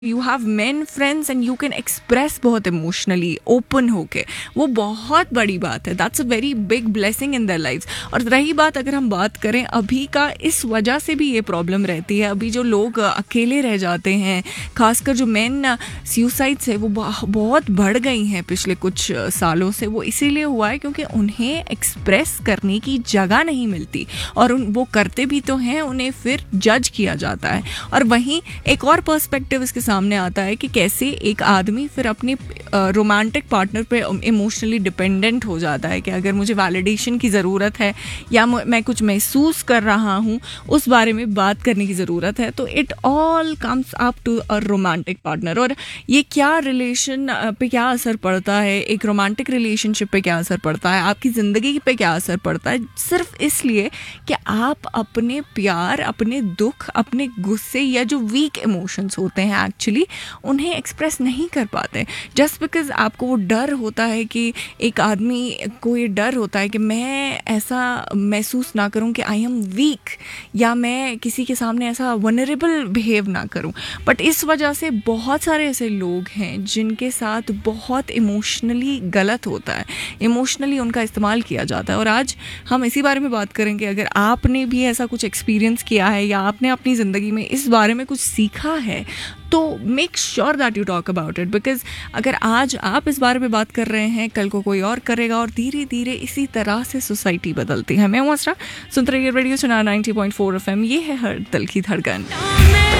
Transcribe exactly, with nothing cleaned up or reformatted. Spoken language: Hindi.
You have main friends and you can express बहुत इमोशनली ओपन होके, वो बहुत बड़ी बात है. That's a very big blessing in their lives. और रही बात, अगर हम बात करें अभी का, इस वजह से भी ये प्रॉब्लम रहती है. अभी जो लोग अकेले रह जाते हैं, खासकर जो मेन सुसाइड्स है वो बहुत बढ़ गई हैं पिछले कुछ सालों से. वो इसीलिए हुआ है क्योंकि उन्हें एक्सप्रेस करने की जगह नहीं मिलती, और उन वो करते भी तो हैं, उन्हें फिर जज किया जाता है. और वहीं एक और पर्सपेक्टिव इसके सामने आता है कि कैसे एक आदमी फिर अपने रोमांटिक पार्टनर पे इमोशनली डिपेंडेंट हो जाता है कि अगर मुझे वैलिडेशन की ज़रूरत है या मैं कुछ महसूस कर रहा हूँ, उस बारे में बात करने की ज़रूरत है. तो it all comes up to a romantic partner. और ये क्या रिलेशन पे क्या असर पड़ता है, एक रोमांटिक रिलेशनशिप पे क्या असर पड़ता है, आपकी ज़िंदगी पे क्या असर पड़ता है, सिर्फ इसलिए कि आप अपने प्यार, अपने दुख, अपने गुस्से या जो वीक इमोशंस होते हैं एक्चुअली उन्हें एक्सप्रेस नहीं कर पाते. जस्ट बिकॉज आपको वो डर होता है कि एक आदमी को ये डर होता है कि मैं ऐसा महसूस ना करूं कि आई एम वीक, या मैं किसी के सामने ऐसा वनरेबल बिहेव ना करूं. बट इस वजह से बहुत सारे ऐसे लोग हैं जिनके साथ बहुत इमोशनली गलत होता है, इमोशनली उनका इस्तेमाल किया जाता है. और आज हम इसी बारे में बात करेंगे. अगर आपने भी ऐसा कुछ एक्सपीरियंस किया है या आपने अपनी ज़िंदगी में इस बारे में कुछ सीखा है, तो make sure that you talk about it. Because अगर आज आप इस बारे में बात कर रहे हैं, कल को कोई और करेगा, और धीरे धीरे इसी तरह से सोसाइटी बदलती है. मैं हूँ असरा, सुनते रहिए रेडियो सुना ninety point four F M. ये है हर दिल की धड़कन.